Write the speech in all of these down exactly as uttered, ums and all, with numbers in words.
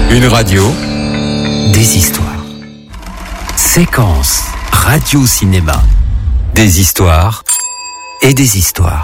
Une radio, des histoires. Séquence radio-cinéma. Des histoires et des histoires.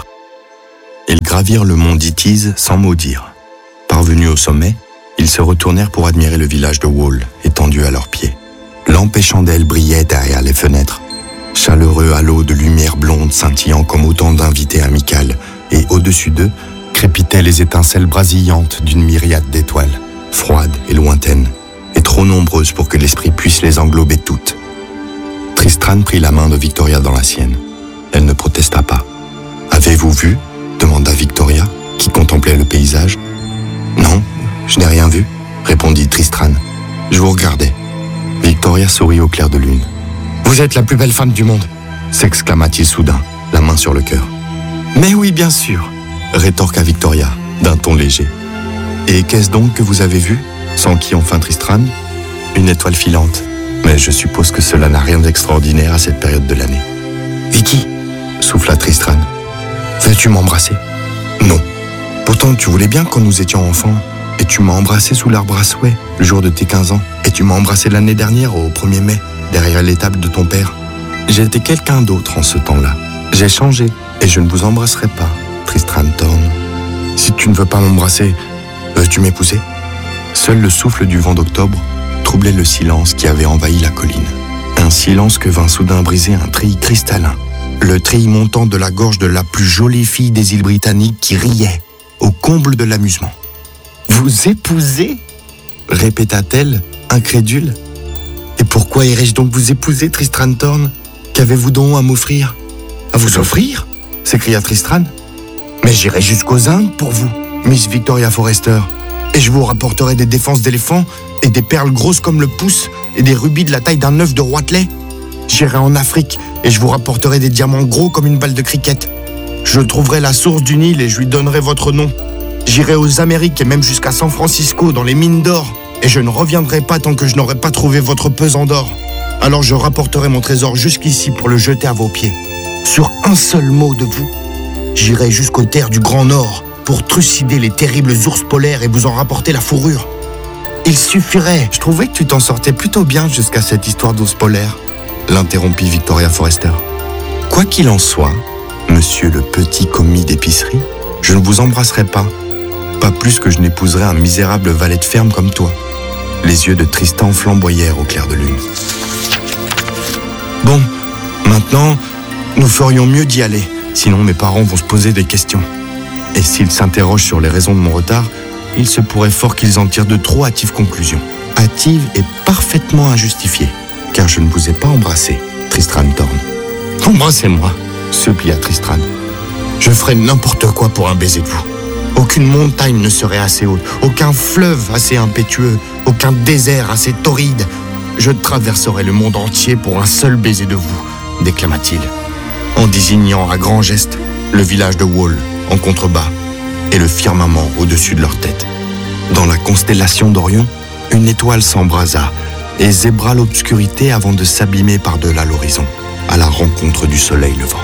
Ils gravirent le mont d'Itiz sans mot dire. Parvenus au sommet, ils se retournèrent pour admirer le village de Wall, étendu à leurs pieds. Lampes et chandelles brillaient derrière les fenêtres. Chaleureux halos de lumière blonde scintillant comme autant d'invités amicales, et au-dessus d'eux, crépitaient les étincelles brasillantes d'une myriade d'étoiles, froides et lointaines, et trop nombreuses pour que l'esprit puisse les englober toutes. Tristram prit la main de Victoria dans la sienne. Elle ne protesta pas. « Avez-vous vu ?» demanda Victoria, qui contemplait le paysage. « Non, je n'ai rien vu, » répondit Tristram. « Je vous regardais. » Victoria sourit au clair de lune. « Vous êtes la plus belle femme du monde !» s'exclama-t-il soudain, la main sur le cœur. « Mais oui, bien sûr !» rétorqua Victoria, d'un ton léger. « Et qu'est-ce donc que vous avez vu ?» s'enquit enfin Tristram. « Une étoile filante. Mais je suppose que cela n'a rien d'extraordinaire à cette période de l'année. »« Vicky !» souffla Tristram. « Veux-tu m'embrasser ?»« Non. Pourtant, tu voulais bien quand nous étions enfants. Et tu m'as embrassé sous l'arbre à souhait, le jour de tes quinze ans. Et tu m'as embrassé l'année dernière, au premier mai, derrière l'étable de ton père. J'étais quelqu'un d'autre en ce temps-là. J'ai changé, et je ne vous embrasserai pas, Tristram Thorn. Si tu ne veux pas m'embrasser, veux-tu m'épouser ?» Seul le souffle du vent d'octobre troublait le silence qui avait envahi la colline. Un silence que vint soudain briser un treillis cristallin. Le treillis montant de la gorge de la plus jolie fille des îles Britanniques qui riait, au comble de l'amusement. « Vous épouser ?» répéta-t-elle, incrédule. « Et pourquoi irais-je donc vous épouser, Tristram Thorn ? Qu'avez-vous donc à m'offrir ?»« À vous offrir ?» s'écria Tristram. « Mais j'irai jusqu'aux Indes pour vous, Miss Victoria Forrester, et je vous rapporterai des défenses d'éléphants et des perles grosses comme le pouce et des rubis de la taille d'un œuf de roitelet. J'irai en Afrique et je vous rapporterai des diamants gros comme une balle de cricket. Je trouverai la source du Nil et je lui donnerai votre nom. J'irai aux Amériques et même jusqu'à San Francisco dans les mines d'or et je ne reviendrai pas tant que je n'aurai pas trouvé votre pesant d'or. Alors je rapporterai mon trésor jusqu'ici pour le jeter à vos pieds. Sur un seul mot de vous, j'irai jusqu'aux terres du Grand Nord pour trucider les terribles ours polaires et vous en rapporter la fourrure. Il suffirait. Je trouvais que tu t'en sortais plutôt bien jusqu'à cette histoire d'ours polaires, l'interrompit Victoria Forrester. Quoi qu'il en soit, monsieur le petit commis d'épicerie, je ne vous embrasserai pas. Pas plus que je n'épouserai un misérable valet de ferme comme toi. Les yeux de Tristan flamboyèrent au clair de lune. Bon, maintenant, nous ferions mieux d'y aller, sinon mes parents vont se poser des questions. Et s'ils s'interrogent sur les raisons de mon retard, il se pourrait fort qu'ils en tirent de trop hâtives conclusions. Hâtives et parfaitement injustifiées, car je ne vous ai pas embrassé, Tristram Thorn. Embrassez-moi, supplia Tristram. Je ferai n'importe quoi pour un baiser de vous. Aucune montagne ne serait assez haute, aucun fleuve assez impétueux, aucun désert assez torride. Je traverserai le monde entier pour un seul baiser de vous, déclama-t-il, en désignant à grands gestes le village de Wall en contrebas et le firmament au-dessus de leur tête. Dans la constellation d'Orion, une étoile s'embrasa et zébra l'obscurité avant de s'abîmer par-delà l'horizon, à la rencontre du soleil levant.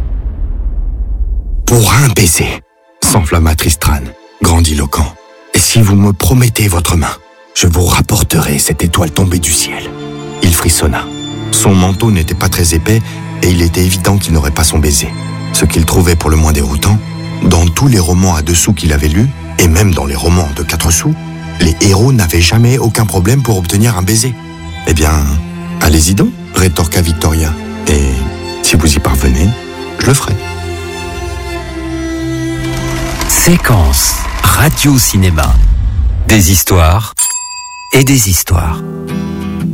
« Pour un baiser !» s'enflamma Tristram, grandiloquent. « Et si vous me promettez votre main, je vous rapporterai cette étoile tombée du ciel. » Il frissonna. Son manteau n'était pas très épais et il était évident qu'il n'aurait pas son baiser. Ce qu'il trouvait pour le moins déroutant, dans tous les romans à deux sous qu'il avait lus, et même dans les romans de quatre sous, les héros n'avaient jamais aucun problème pour obtenir un baiser. « Eh bien, allez-y donc !» rétorqua Victoria. « Et si vous y parvenez, je le ferai. » Séquence radio-cinéma. Des histoires et des histoires.